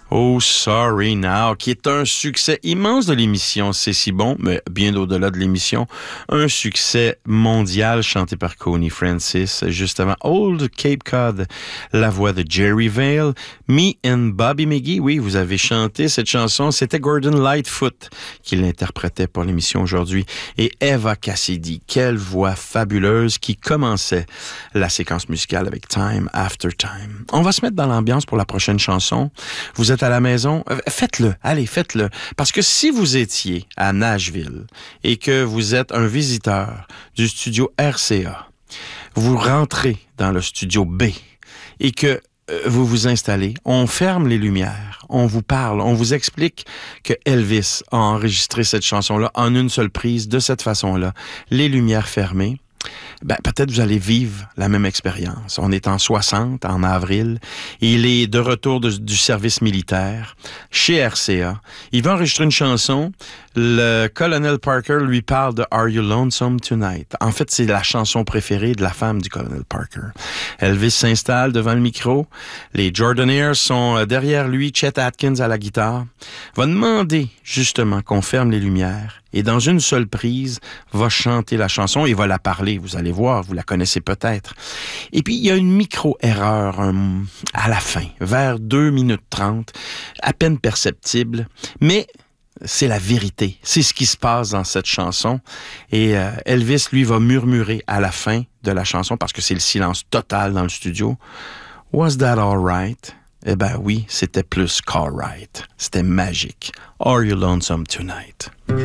Oh, Sorry Now, qui est un succès immense de l'émission C'est si bon, mais bien au-delà de l'émission, un succès mondial chanté par Connie Francis, juste avant Old Cape Cod, la voix de Jerry Vale, Me and Bobby McGee. Oui, vous avez chanté cette chanson, c'était Gordon Lightfoot qui l'interprétait pour l'émission aujourd'hui, et Eva Cassidy, quelle voix fabuleuse qui commençait la séquence musicale avec Time After Time. On va se mettre dans l'ambiance pour la prochaine chanson. Vous êtes à la maison, faites-le, allez, faites-le. Parce que si vous étiez à Nashville et que vous êtes un visiteur du studio RCA, vous rentrez dans le studio B et que vous vous installez, on ferme les lumières, on vous parle, on vous explique que Elvis a enregistré cette chanson-là en une seule prise, de cette façon-là, les lumières fermées. Ben, peut-être vous allez vivre la même expérience. On est en 60, en avril. Il est de retour du service militaire chez RCA. Il va enregistrer une chanson. Le colonel Parker lui parle de Are You Lonesome Tonight? En fait, c'est la chanson préférée de la femme du colonel Parker. Elvis s'installe devant le micro. Les Jordanaires sont derrière lui. Chet Atkins à la guitare. Va demander justement qu'on ferme les lumières. Et dans une seule prise, va chanter la chanson et va la parler. Vous allez voir, vous la connaissez peut-être. Et puis, il y a une micro-erreur à la fin, vers 2 minutes 30, à peine perceptible, mais c'est la vérité. C'est ce qui se passe dans cette chanson. Et Elvis, lui, va murmurer à la fin de la chanson, parce que c'est le silence total dans le studio. « Was that all right? » Eh ben oui, c'était plus qu'all right. C'était magique. « Are you lonesome tonight? »